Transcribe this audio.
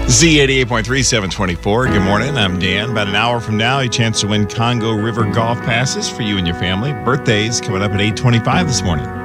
Z88.3, 724. Good morning. I'm Dan. About an hour from now, a chance to win Congo River golf passes for you and your family. Birthdays coming up at 8:25 this morning.